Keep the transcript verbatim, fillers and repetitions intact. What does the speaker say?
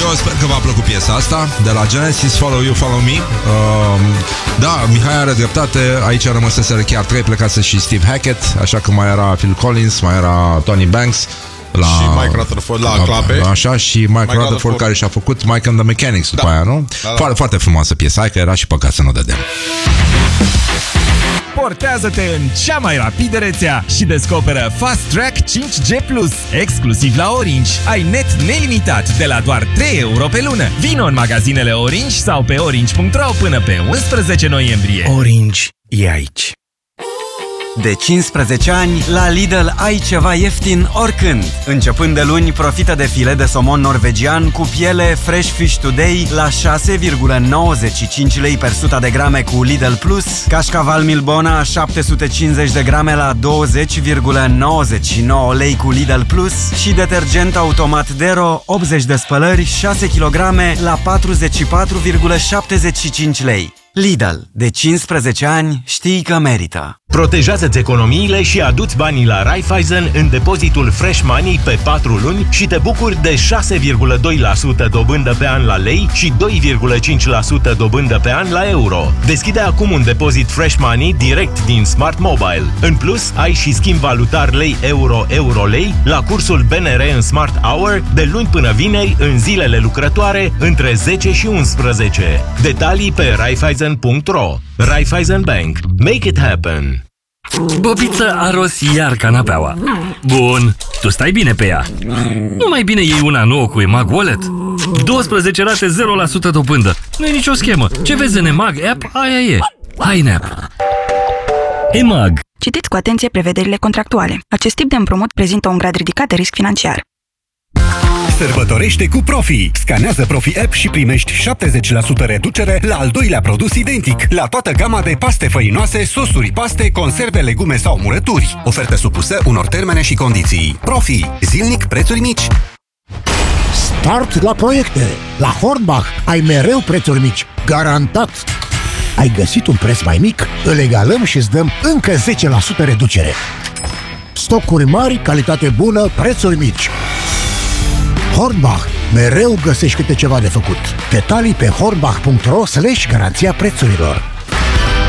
Eu sper că v-a plăcut piesa asta de la Genesis, Follow You, Follow Me. uh, Da, Mihai are dreptate. Aici rămăseseră chiar trei, plecase și Steve Hackett. Așa că mai era Phil Collins, mai era Tony Banks la, și Mike Rutherford la, la clape. Așa, și Mike, Mike Rutherford, Rutherford care și-a făcut Mike and the Mechanics după da. aia, nu? Da, da. Foarte, foarte frumoasă piesă. Hai că era și păcat să nu o dădem. Portează-te în cea mai rapidă rețea și descoperă Fast Track cinci G plus, exclusiv la Orange. Ai net nelimitat de la doar trei euro pe lună. Vino în magazinele Orange sau pe orange punct ro până pe unsprezece noiembrie. Orange e aici. De cincisprezece ani, la Lidl ai ceva ieftin oricând. Începând de luni, profită de filet de somon norvegian cu piele Fresh Fish Today la șase virgulă nouăzeci și cinci lei per sută de grame cu Lidl Plus, cașcaval Milbona șapte sute cincizeci de grame la douăzeci virgulă nouăzeci și nouă lei cu Lidl Plus și detergent automat Dero optzeci de spălări șase kilograme la patruzeci și patru virgulă șaptezeci și cinci lei. Lidl. De cincisprezece ani știi că merită. Protejează-ți economiile și adu-ți banii la Raiffeisen în depozitul Fresh Money pe patru luni și te bucuri de șase virgulă doi la sută dobândă pe an la lei și doi virgulă cinci la sută dobândă pe an la euro. Deschide acum un depozit Fresh Money direct din Smart Mobile. În plus, ai și schimb valutar lei-euro-euro-lei la cursul B N R în Smart Hour de luni până vineri în zilele lucrătoare între zece și unsprezece. Detalii pe Raiffeisen punct ro. Raiffeisen Bank. Make it happen. Bobiță a ros iar canapeaua. Bun, tu stai bine pe ea. Nu mai bine iei una nouă cu EMAG Wallet? douăsprezece rate zero la sută dobândă. Nu e nicio schemă. Ce vezi în EMAG App, aia e. Hai în app. EMAG. Citiți cu atenție prevederile contractuale. Acest tip de împrumut prezintă un grad ridicat de risc financiar. Sărbătorește cu Profi! Scanează Profi App și primești șaptezeci la sută reducere la al doilea produs identic, la toată gama de paste făinoase, sosuri, paste, conserve, legume sau murături. Ofertă supusă unor termene și condiții. Profi. Zilnic prețuri mici. Start la proiecte! La Hornbach ai mereu prețuri mici. Garantat! Ai găsit un preț mai mic? Îl egalăm și îți dăm încă zece la sută reducere. Stocuri mari, calitate bună, prețuri mici. Hornbach. Mereu găsești câte ceva de făcut. Detalii pe hornbach punct ro slash garanția prețurilor.